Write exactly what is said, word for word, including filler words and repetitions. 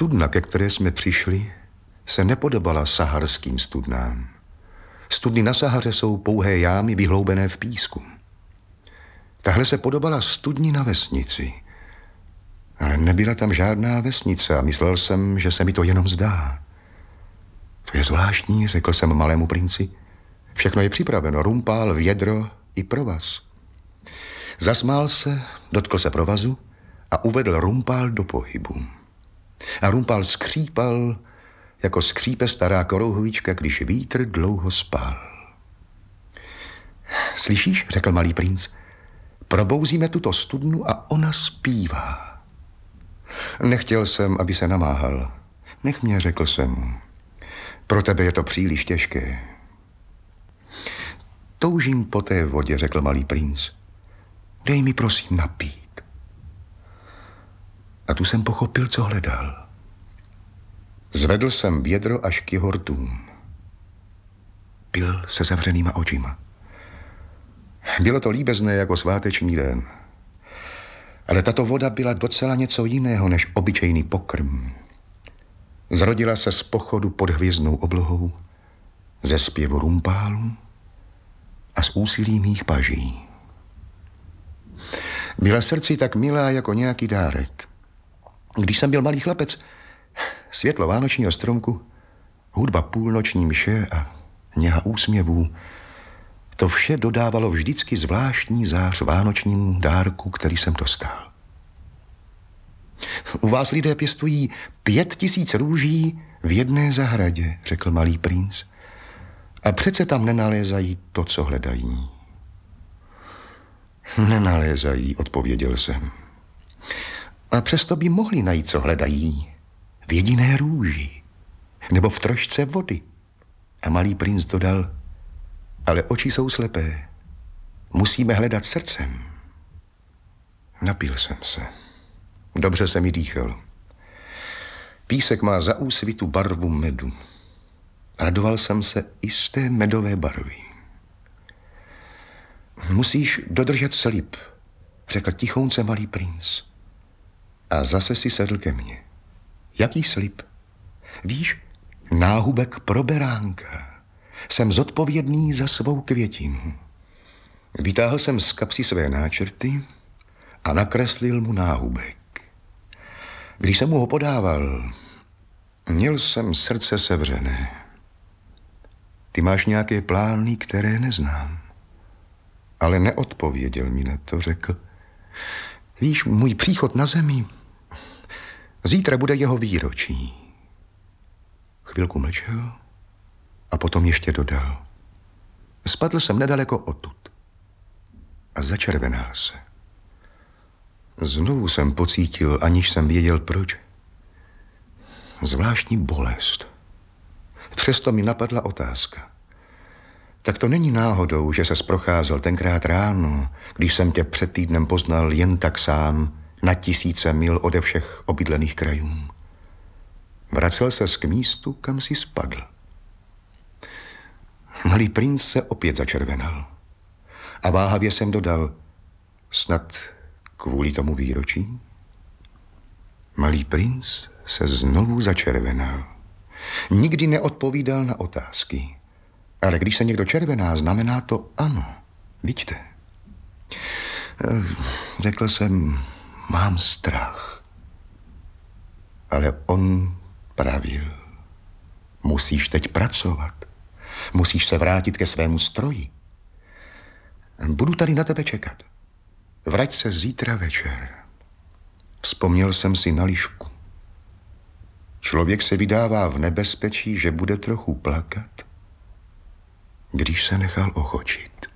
Studna, ke které jsme přišli, se nepodobala saharským studnám. Studny na Sahaře jsou pouhé jámy vyhloubené v písku. Tahle se podobala studni na vesnici. Ale nebyla tam žádná vesnice a myslel jsem, že se mi to jenom zdá. To je zvláštní, řekl jsem malému princi. Všechno je připraveno, rumpál, vědro i provaz. Zasmál se, dotkl se provazu a uvedl rumpál do pohybu. A rumpál skřípal, jako skřípe stará korouhvička, když vítr dlouho spal. Slyšíš, řekl malý princ, probouzíme tuto studnu a ona zpívá. Nechtěl jsem, aby se namáhal. Nech mě, řekl jsem mu. Pro tebe je to příliš těžké. Toužím po té vodě, řekl malý princ. Dej mi prosím napít. A tu jsem pochopil, co hledal. Zvedl jsem vědro až k jeho rtům. Pil se zavřenýma očima. Bylo to líbezné jako sváteční den. Ale tato voda byla docela něco jiného než obyčejný pokrm. Zrodila se z pochodu pod hvězdnou oblohou, ze zpěvu rumpálu a z úsilí mých paží. Byla srdci tak milá jako nějaký dárek. Když jsem byl malý chlapec, světlo vánočního stromku, hudba půlnoční mše a něha úsměvů, to vše dodávalo vždycky zvláštní zář vánočnímu dárku, který jsem dostal. U vás lidé pěstují pět tisíc růží v jedné zahradě, řekl malý princ. A přece tam nenalézají to, co hledají. Nenalézají, odpověděl jsem. A přesto by mohli najít, co hledají. V jediné růži. Nebo v trošce vody. A malý princ dodal, ale oči jsou slepé. Musíme hledat srdcem. Napil jsem se. Dobře se mi dýchal. Písek má za úsvitu barvu medu. Radoval jsem se i z té medové barvy. Musíš dodržet slib, řekl tichounce malý princ. A zase si sedl ke mně. Jaký slib? Víš, náhubek pro beránka. Jsem zodpovědný za svou květinu. Vytáhl jsem z kapsy své náčrty a nakreslil mu náhubek. Když jsem mu ho podával, měl jsem srdce sevřené. Ty máš nějaké plány, které neznám. Ale neodpověděl mi na to, řekl. Víš, můj příchod na zemi, zítra bude jeho výročí. Chvilku mlčel a potom ještě dodal. Spadl jsem nedaleko odtud a začervenal se. Znovu jsem pocítil, aniž jsem věděl proč, zvláštní bolest. Přesto mi napadla otázka. Tak to není náhodou, že ses procházel tenkrát ráno, když jsem tě před týdnem poznal jen tak sám na tisíce mil ode všech obydlených krajů. Vracel ses k místu, kam si spadl. Malý princ se opět začervenal. A váhavě jsem dodal, snad kvůli tomu výročí? Malý princ se znovu začervenal. Nikdy neodpovídal na otázky. Ale když se někdo červená, znamená to ano. Vidíte? Řekl jsem, mám strach. Ale on pravil. Musíš teď pracovat. Musíš se vrátit ke svému stroji. Budu tady na tebe čekat. Vrať se zítra večer. Vzpomněl jsem si na Lišku. Člověk se vydává v nebezpečí, že bude trochu plakat, když se nechal ochočit.